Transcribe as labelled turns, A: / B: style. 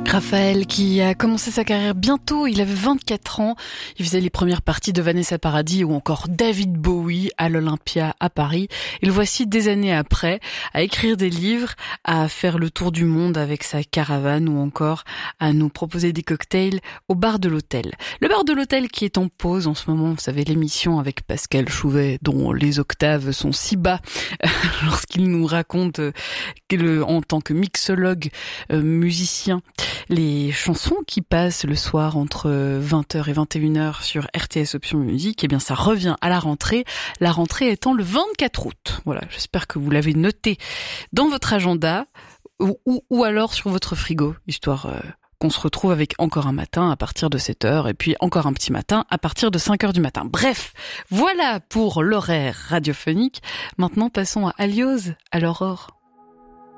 A: Raphaël qui a commencé sa carrière bientôt, il avait 24 ans, il faisait les premières parties de Vanessa Paradis ou encore David Bowie à l'Olympia à Paris. Et le voici des années après à écrire des livres, à faire le tour du monde avec sa caravane ou encore à nous proposer des cocktails au bar de l'hôtel. Le bar de l'hôtel qui est en pause en ce moment, vous savez, l'émission avec Pascal Chouvet dont les octaves sont si bas lorsqu'il nous raconte en tant que mixologue, musicien, les chansons qui passent le soir entre 20h et 21h sur RTS Option Musique, eh bien ça revient à la rentrée étant le 24 août. Voilà, j'espère que vous l'avez noté dans votre agenda ou alors sur votre frigo, histoire qu'on se retrouve avec encore un matin à partir de 7h et puis encore un petit matin à partir de 5h du matin. Bref, voilà pour l'horaire radiophonique. Maintenant passons à Aliose, à l'aurore.